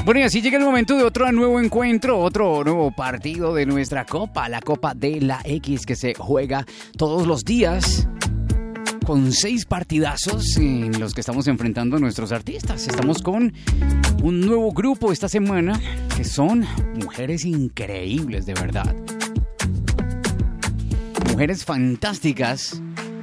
Bueno, y así llega el momento de otro nuevo encuentro, otro nuevo partido de nuestra Copa, la Copa de la X, que se juega todos los días con 6 partidazos en los que estamos enfrentando a nuestros artistas. Estamos con un nuevo grupo esta semana que son mujeres increíbles, de verdad. Mujeres fantásticas.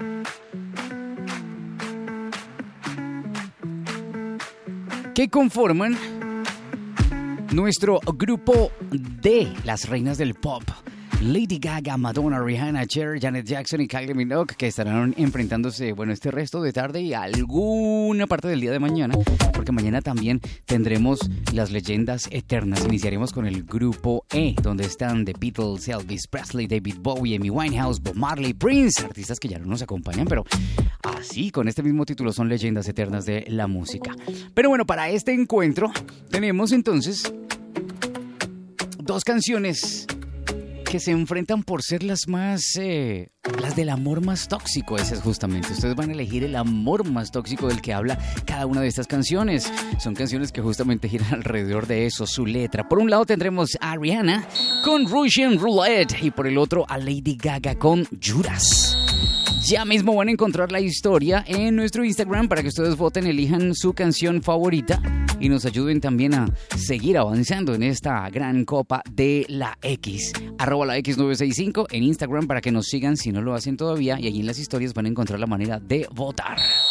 Que conforman nuestro grupo de las reinas del pop. Lady Gaga, Madonna, Rihanna, Cher, Janet Jackson y Kylie Minogue, que estarán enfrentándose, este resto de tarde y alguna parte del día de mañana, porque mañana también tendremos las leyendas eternas. Iniciaremos con el grupo E, donde están The Beatles, Elvis Presley, David Bowie, Amy Winehouse, Bob Marley, Prince, artistas que ya no nos acompañan, pero así, con este mismo título, son leyendas eternas de la música. Pero bueno, para este encuentro tenemos entonces 2 canciones que se enfrentan por ser las más, las del amor más tóxico. Ese es justamente, ustedes van a elegir el amor más tóxico del que habla cada una de estas canciones. Son canciones que justamente giran alrededor de eso, su letra. Por un lado tendremos a Rihanna con Russian Roulette y por el otro a Lady Gaga con Judas. Ya mismo van a encontrar la historia en nuestro Instagram para que ustedes voten, elijan su canción favorita y nos ayuden también a seguir avanzando en esta gran Copa de la X. @la X965 en Instagram para que nos sigan si no lo hacen todavía, y allí en las historias van a encontrar la manera de votar.